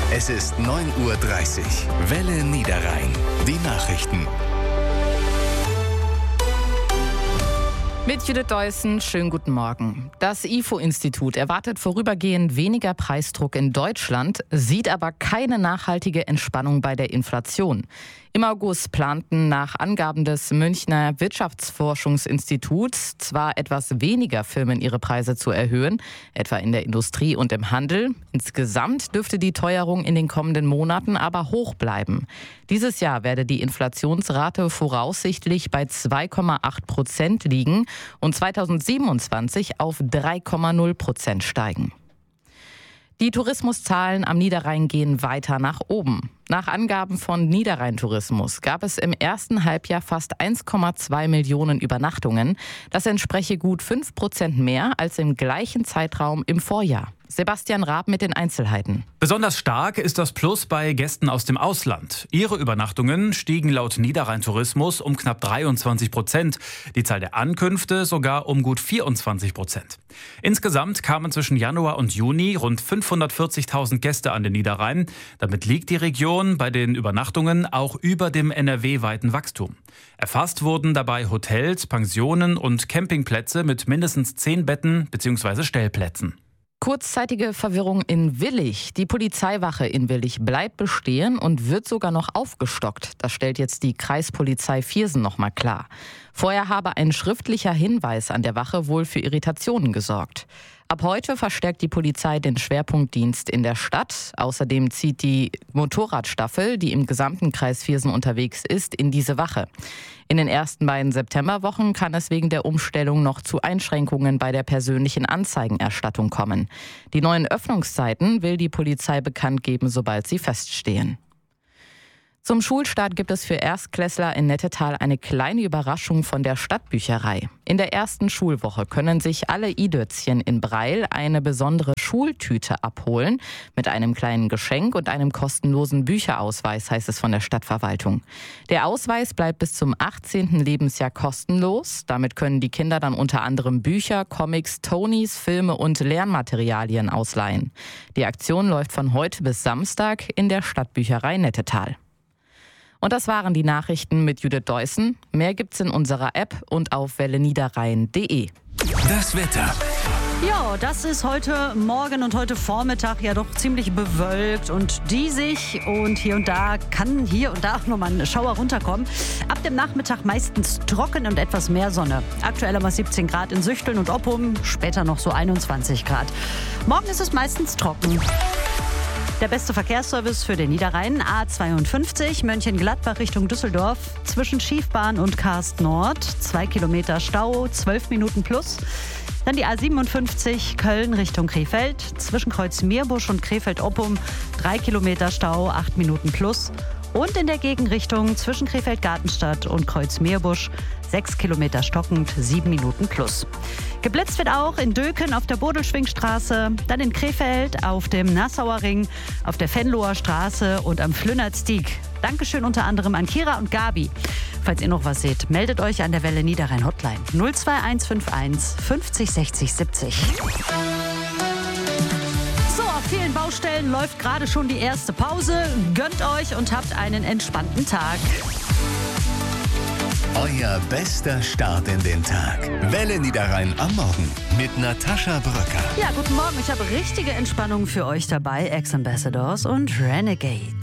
Es ist 9:30 Uhr. Welle Niederrhein. Die Nachrichten. Mit Judith Deussen, schönen guten Morgen. Das IFO-Institut erwartet vorübergehend weniger Preisdruck in Deutschland, sieht aber keine nachhaltige Entspannung bei der Inflation. Im August planten nach Angaben des Münchner Wirtschaftsforschungsinstituts zwar etwas weniger Firmen ihre Preise zu erhöhen, etwa in der Industrie und im Handel. Insgesamt dürfte die Teuerung in den kommenden Monaten aber hoch bleiben. Dieses Jahr werde die Inflationsrate voraussichtlich bei 2,8% liegen und 2027 auf 3,0% steigen. Die Tourismuszahlen am Niederrhein gehen weiter nach oben. Nach Angaben von Niederrhein Tourismus gab es im ersten Halbjahr fast 1,2 Millionen Übernachtungen. Das entspreche gut 5% mehr als im gleichen Zeitraum im Vorjahr. Sebastian Raab mit den Einzelheiten. Besonders stark ist das Plus bei Gästen aus dem Ausland. Ihre Übernachtungen stiegen laut Niederrhein Tourismus um knapp 23%, die Zahl der Ankünfte sogar um gut 24%. Insgesamt kamen zwischen Januar und Juni rund 540.000 Gäste an den Niederrhein. Damit liegt die Region bei den Übernachtungen auch über dem NRW-weiten Wachstum. Erfasst wurden dabei Hotels, Pensionen und Campingplätze mit mindestens 10 Betten bzw. Stellplätzen. Kurzzeitige Verwirrung in Willich. Die Polizeiwache in Willich bleibt bestehen und wird sogar noch aufgestockt. Das stellt jetzt die Kreispolizei Viersen noch mal klar. Vorher habe ein schriftlicher Hinweis an der Wache wohl für Irritationen gesorgt. Ab heute verstärkt die Polizei den Schwerpunktdienst in der Stadt. Außerdem zieht die Motorradstaffel, die im gesamten Kreis Viersen unterwegs ist, in diese Wache. In den ersten beiden Septemberwochen kann es wegen der Umstellung noch zu Einschränkungen bei der persönlichen Anzeigenerstattung kommen. Die neuen Öffnungszeiten will die Polizei bekannt geben, sobald sie feststehen. Zum Schulstart gibt es für Erstklässler in Nettetal eine kleine Überraschung von der Stadtbücherei. In der ersten Schulwoche können sich alle i-Dötzchen in Breil eine besondere Schultüte abholen mit einem kleinen Geschenk und einem kostenlosen Bücherausweis, heißt es von der Stadtverwaltung. Der Ausweis bleibt bis zum 18. Lebensjahr kostenlos. Damit können die Kinder dann unter anderem Bücher, Comics, Tonys, Filme und Lernmaterialien ausleihen. Die Aktion läuft von heute bis Samstag in der Stadtbücherei Nettetal. Und das waren die Nachrichten mit Judith Deussen. Mehr gibt's in unserer App und auf welleniederrhein.de. Das Wetter. Ja, das ist heute Morgen und heute Vormittag ja doch ziemlich bewölkt und diesig. Und hier und da kann hier und da auch nochmal ein Schauer runterkommen. Ab dem Nachmittag meistens trocken und etwas mehr Sonne. Aktuell haben wir 17 Grad in Süchteln und Oppum, später noch so 21 Grad. Morgen ist es meistens trocken. Der beste Verkehrsservice für den Niederrhein, A52, Mönchengladbach Richtung Düsseldorf, zwischen Schiefbahn und Karst Nord, 2 Kilometer Stau, 12 Minuten plus. Dann die A57, Köln Richtung Krefeld, zwischen Kreuz Meerbusch und Krefeld-Oppum, 3 Kilometer Stau, 8 Minuten plus. Und in der Gegenrichtung zwischen Krefeld-Gartenstadt und Kreuz Meerbusch, 6 Kilometer stockend, 7 Minuten plus. Geblitzt wird auch in Döken auf der Bodelschwingstraße, dann in Krefeld auf dem Nassauer Ring, auf der Venloer Straße und am Flünnertstieg. Dankeschön unter anderem an Kira und Gabi. Falls ihr noch was seht, meldet euch an der Welle Niederrhein Hotline 02151 50 60 70. So, auf vielen Baustellen läuft gerade schon die erste Pause. Gönnt euch und habt einen entspannten Tag. Euer bester Start in den Tag. Welle Niederrhein am Morgen mit Natascha Bröcker. Ja, guten Morgen. Ich habe richtige Entspannung für euch dabei. Ex-Ambassadors und Renegade.